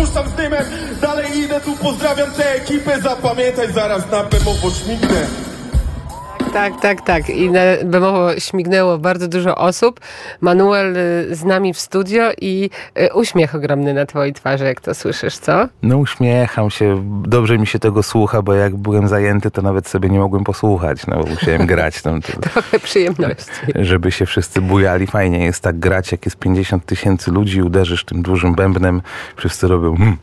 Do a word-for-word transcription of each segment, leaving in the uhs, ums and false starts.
puszczam z dymem, dalej idę tu, pozdrawiam tę ekipę, zapamiętaj, zaraz na bemowo śmignę. Tak, tak, tak. I na bemowo śmignęło bardzo dużo osób. Manuel z nami w studio i uśmiech ogromny na twojej twarzy, jak to słyszysz, co? No uśmiecham się, dobrze mi się tego słucha, bo jak byłem zajęty, to nawet sobie nie mogłem posłuchać, no bo musiałem grać tam. To, trochę przyjemności. Żeby się wszyscy bujali. Fajnie jest tak grać, jak jest pięćdziesiąt tysięcy ludzi, uderzysz tym dużym bębnem, wszyscy robią hmm.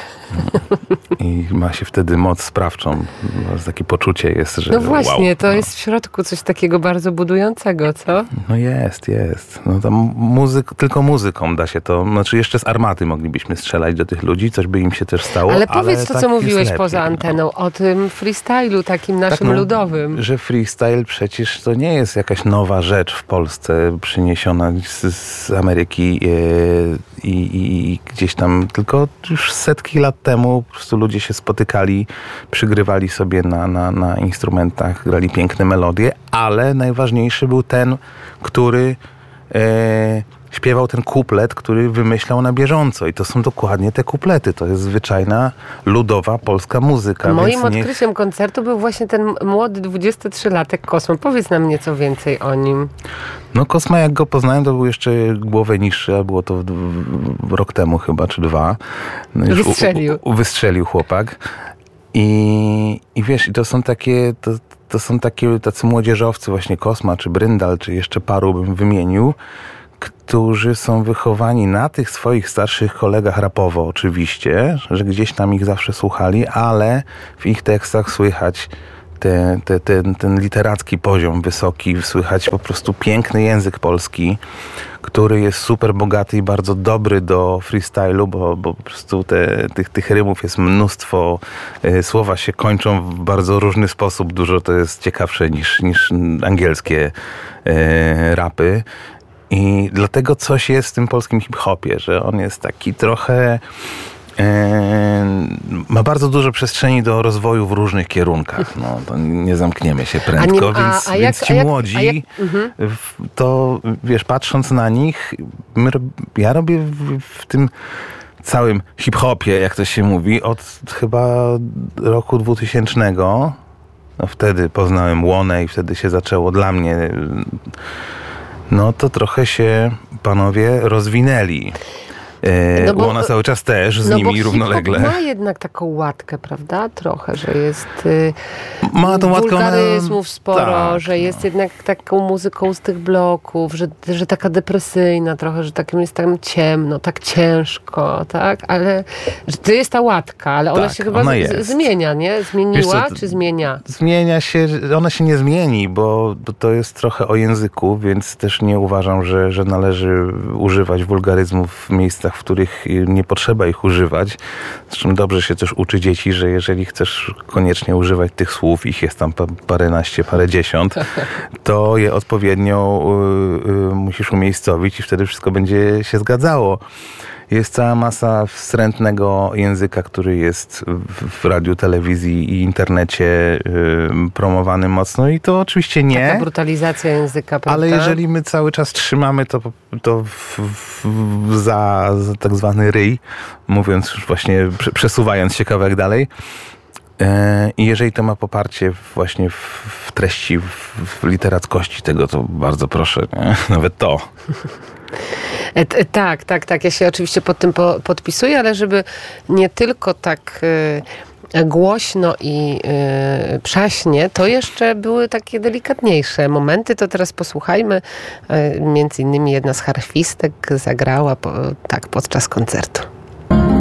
I ma się wtedy moc sprawczą. Takie poczucie jest, że no właśnie, wow, to no. jest w środku coś takiego bardzo budującego, co? No jest, jest. No tam muzyk, tylko muzyką da się to, znaczy jeszcze z armaty moglibyśmy strzelać do tych ludzi, coś by im się też stało. Ale powiedz ale to, tak co mówiłeś lepiej, poza anteną, no. o tym freestylu takim naszym tak, no, ludowym. Że freestyle przecież to nie jest jakaś nowa rzecz w Polsce przyniesiona z, z Ameryki i, i, i gdzieś tam, tylko już setki lat temu po prostu ludzie się spotykali, przygrywali sobie na, na, na instrumentach, grali piękne melodie, ale najważniejszy był ten, który e, śpiewał ten kuplet, który wymyślał na bieżąco. I to są dokładnie te kuplety. To jest zwyczajna, ludowa, polska muzyka. Moim więc odkryciem niech... koncertu był właśnie ten młody dwudziestotrzylatek Kosmo. Powiedz nam nieco więcej o nim. No Kosma, jak go poznałem, to był jeszcze głowę niższy, a było to w, w, rok temu chyba, czy dwa. No już wystrzelił. U, u, wystrzelił chłopak. I, i wiesz, i to są takie... To, to są takie, tacy młodzieżowcy, właśnie Kosma, czy Bryndal, czy jeszcze paru bym wymienił, którzy są wychowani na tych swoich starszych kolegach rapowo oczywiście, że gdzieś tam ich zawsze słuchali, ale w ich tekstach słychać te, te, ten, ten literacki poziom wysoki, słychać po prostu piękny język polski, który jest super bogaty i bardzo dobry do freestylu, bo, bo po prostu te, tych, tych rymów jest mnóstwo, y, słowa się kończą w bardzo różny sposób, dużo to jest ciekawsze niż, niż angielskie y, rapy. I dlatego coś jest w tym polskim hip-hopie, że on jest taki trochę... E, ma bardzo dużo przestrzeni do rozwoju w różnych kierunkach. No, to nie zamkniemy się prędko, a nie, a, więc, a jak, więc ci a jak, młodzi, a jak, mhm. to wiesz, patrząc na nich, my, ja robię w, w tym całym hip-hopie, jak to się mówi, od chyba roku dwutysięcznego. No, wtedy poznałem Łonę i wtedy się zaczęło dla mnie... No to trochę się panowie rozwinęli. E, no bo, Łona cały czas też z no nimi równolegle. Ma jednak taką łatkę, prawda? Trochę, że jest y, ma tą łatkę, wulgaryzmów sporo, tak, że jest no. jednak taką muzyką z tych bloków, że, że taka depresyjna trochę, że takim jest tam ciemno, tak ciężko, tak? Ale że to jest ta łatka, ale ona tak, się chyba ona z, zmienia, nie? Zmieniła co, czy zmienia? Zmienia się, ona się nie zmieni, bo, bo to jest trochę o języku, więc też nie uważam, że, że należy używać wulgaryzmów w miejscach, w których nie potrzeba ich używać. Zresztą dobrze się też uczy dzieci, że jeżeli chcesz koniecznie używać tych słów, ich jest tam paręnaście, parędziesiąt, to je odpowiednio y, y, musisz umiejscowić i wtedy wszystko będzie się zgadzało. Jest cała masa wstrętnego języka, który jest w radiu, telewizji i internecie y, promowany mocno i to oczywiście nie. Taka brutalizacja języka, prawda? Ale jeżeli my cały czas trzymamy to, to w, w, za, za tak zwany ryj, mówiąc już właśnie, przesuwając się kawałek dalej, i jeżeli to ma poparcie właśnie w, w treści, w, w literackości tego, to bardzo proszę, nie? Nawet to. E, t, tak, tak, tak. Ja się oczywiście pod tym po, podpisuję, ale żeby nie tylko tak y, głośno i y, przaśnie, to jeszcze były takie delikatniejsze momenty. To teraz posłuchajmy. Y, między innymi jedna z harfistek zagrała po, tak podczas koncertu.